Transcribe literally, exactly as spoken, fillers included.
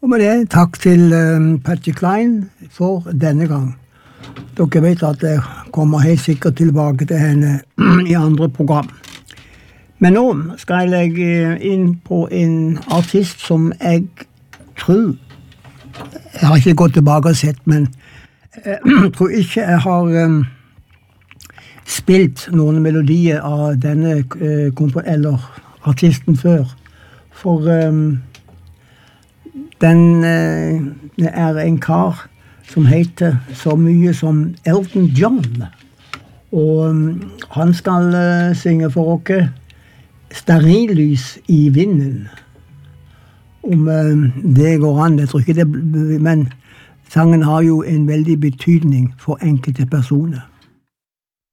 Og med det, takk til um, Patsy Cline for denne gang. Dere vet at jeg kommer helt sikkert tilbake til henne i andre program. Men nå skal jeg legge inn på en artist som jeg tror, jeg har ikke gått tilbake og sett, men jeg tror ikke jeg har um, spilt noen melodier av denne uh, eller artisten før. For um, den uh, er en kar som heter så mye som Elton John. Og um, han skal uh, synge for dere Stearinlys i vinden. Om uh, det går an, jeg tror ikke det, men sangen har jo en veldig betydning for enkelte personer.